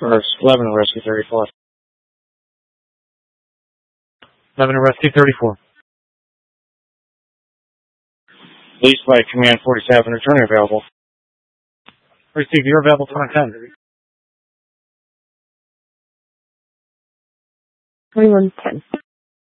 First, 11 to Rescue 34. 11 to Rescue 34. Leased by Command 47, returning available. Receive, you're available for 10. 2110.